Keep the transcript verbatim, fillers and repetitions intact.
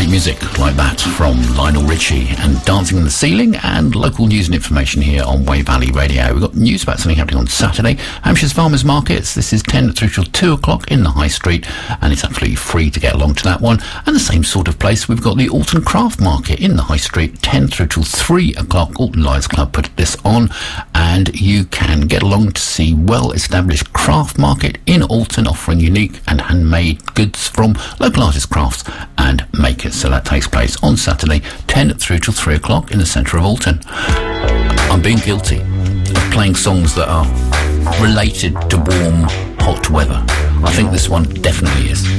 Great music like that from Lionel Richie and Dancing in the Ceiling, and local news and information here on Wey Valley Radio. We've got news about something happening on Saturday. Hampshire's Farmers Markets. This is ten through till two o'clock in the High Street, and it's absolutely free to get along to that one. And the same sort of place, we've got the Alton Craft Market in the High Street, ten through till three o'clock. Alton Lions Club put this on, and you can get along to see well-established craft market in Alton, offering unique and handmade goods from local artists, crafts and makers. So that takes place on Saturday, ten through till three o'clock in the centre of Alton. I'm being guilty of playing songs that are related to warm, hot weather. I think this one definitely is.